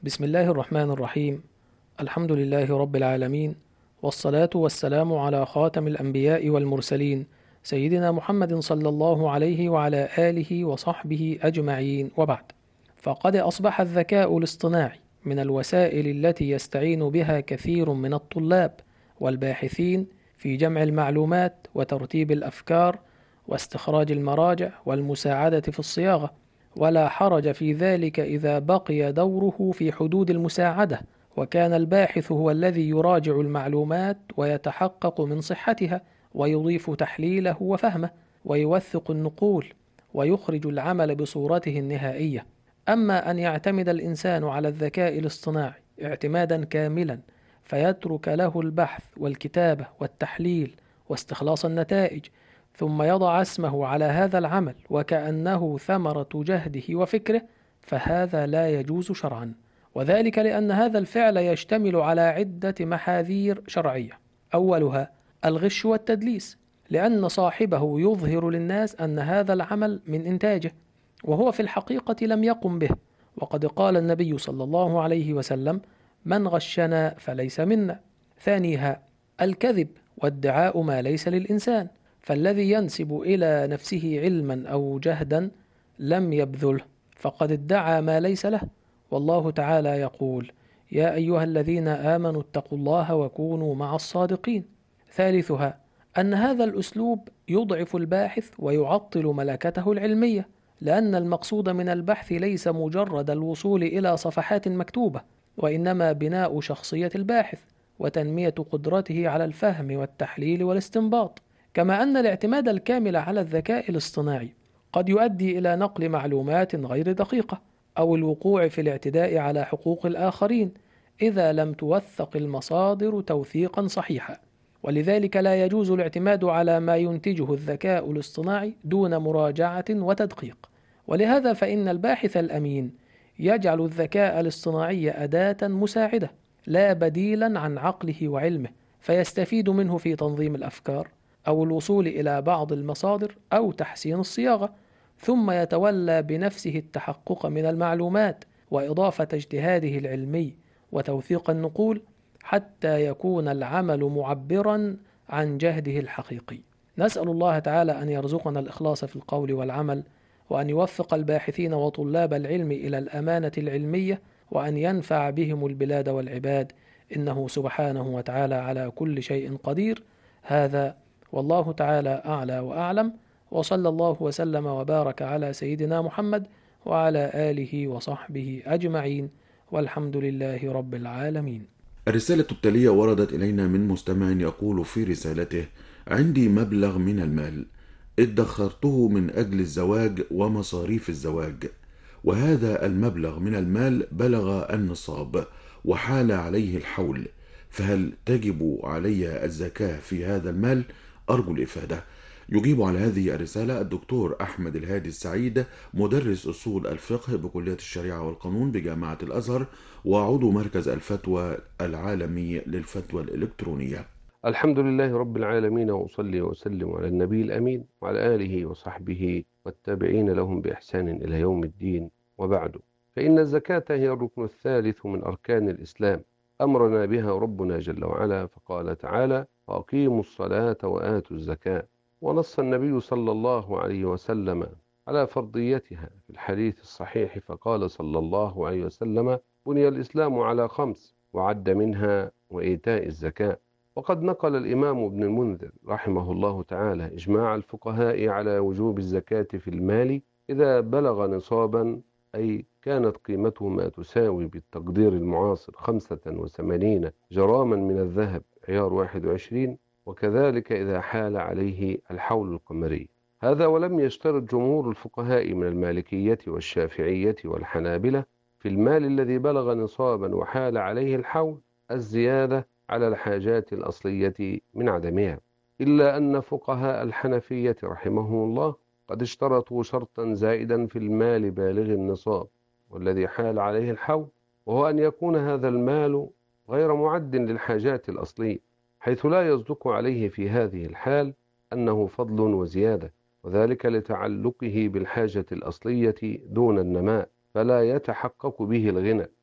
بسم الله الرحمن الرحيم. الحمد لله رب العالمين، والصلاة والسلام على خاتم الأنبياء والمرسلين، سيدنا محمد صلى الله عليه وعلى آله وصحبه أجمعين، وبعد. فقد أصبح الذكاء الاصطناعي من الوسائل التي يستعين بها كثير من الطلاب والباحثين في جمع المعلومات وترتيب الأفكار واستخراج المراجع والمساعدة في الصياغة، ولا حرج في ذلك إذا بقي دوره في حدود المساعدة، وكان الباحث هو الذي يراجع المعلومات ويتحقق من صحتها ويضيف تحليله وفهمه ويوثق النقول ويخرج العمل بصورته النهائية. أما أن يعتمد الإنسان على الذكاء الاصطناعي اعتمادا كاملا فيترك له البحث والكتابة والتحليل واستخلاص النتائج، ثم يضع اسمه على هذا العمل وكأنه ثمرة جهده وفكره، فهذا لا يجوز شرعا، وذلك لأن هذا الفعل يشتمل على عدة محاذير شرعية. أولها الغش والتدليس، لأن صاحبه يظهر للناس أن هذا العمل من إنتاجه وهو في الحقيقة لم يقم به، وقد قال النبي صلى الله عليه وسلم: من غشنا فليس منا. ثانيها الكذب وادعاء ما ليس للإنسان، فالذي ينسب إلى نفسه علما أو جهدا لم يبذله فقد ادعى ما ليس له، والله تعالى يقول: يا أيها الذين آمنوا اتقوا الله وكونوا مع الصادقين. ثالثها أن هذا الأسلوب يضعف الباحث ويعطل ملكته العلمية، لأن المقصود من البحث ليس مجرد الوصول إلى صفحات مكتوبة، وإنما بناء شخصية الباحث وتنمية قدرته على الفهم والتحليل والاستنباط. كما أن الاعتماد الكامل على الذكاء الاصطناعي قد يؤدي إلى نقل معلومات غير دقيقة أو الوقوع في الاعتداء على حقوق الآخرين إذا لم توثق المصادر توثيقا صحيحا، ولذلك لا يجوز الاعتماد على ما ينتجه الذكاء الاصطناعي دون مراجعة وتدقيق. ولهذا فإن الباحث الأمين يجعل الذكاء الاصطناعي أداة مساعدة لا بديلا عن عقله وعلمه، فيستفيد منه في تنظيم الأفكار أو الوصول إلى بعض المصادر أو تحسين الصياغة، ثم يتولى بنفسه التحقق من المعلومات وإضافة اجتهاده العلمي وتوثيق النقول حتى يكون العمل معبرا عن جهده الحقيقي. نسأل الله تعالى أن يرزقنا الإخلاص في القول والعمل، وأن يوفق الباحثين وطلاب العلم إلى الأمانة العلمية، وأن ينفع بهم البلاد والعباد، إنه سبحانه وتعالى على كل شيء قدير. هذا والله تعالى أعلى وأعلم، وصلى الله وسلم وبارك على سيدنا محمد وعلى آله وصحبه أجمعين، والحمد لله رب العالمين. الرسالة التالية وردت إلينا من مستمع يقول في رسالته: عندي مبلغ من المال ادخرته من أجل الزواج ومصاريف الزواج، وهذا المبلغ من المال بلغ النصاب وحال عليه الحول، فهل تجب علي الزكاة في هذا المال؟ أرجو الإفادة. يجيب على هذه الرسالة الدكتور أحمد الهادي السعيد، مدرس أصول الفقه بكلية الشريعة والقانون بجامعة الأزهر، وعضو مركز الفتوى العالمي للفتوى الإلكترونية. الحمد لله رب العالمين، وأصلي وأسلم على النبي الأمين وعلى آله وصحبه والتابعين لهم بإحسان إلى يوم الدين، وبعد، فإن الزكاة هي الركن الثالث من أركان الإسلام، أمرنا بها ربنا جل وعلا، فقال تعالى: وأقيموا الصلاة وآتوا الزكاة. ونص النبي صلى الله عليه وسلم على فرضيتها في الحديث الصحيح، فقال صلى الله عليه وسلم: بني الإسلام على 5، وعد منها وإيتاء الزكاة. وقد نقل الإمام ابن المنذر رحمه الله تعالى إجماع الفقهاء على وجوب الزكاة في المال إذا بلغ نصابا، أي كانت قيمته ما تساوي بالتقدير المعاصر 85 جراما من الذهب عيار 21، وكذلك إذا حال عليه الحول القمري. هذا ولم يشترط جمهور الفقهاء من المالكية والشافعية والحنابلة في المال الذي بلغ نصابا وحال عليه الحول الزيادة على الحاجات الأصلية من عدمها، إلا أن فقهاء الحنفية رحمهم الله قد اشترطوا شرطا زائدا في المال بالغ النصاب والذي حال عليه الحول، وهو أن يكون هذا المال غير معد للحاجات الأصلية، حيث لا يصدق عليه في هذه الحال أنه فضل وزيادة، وذلك لتعلقه بالحاجة الأصلية دون النماء، فلا يتحقق به الغنى.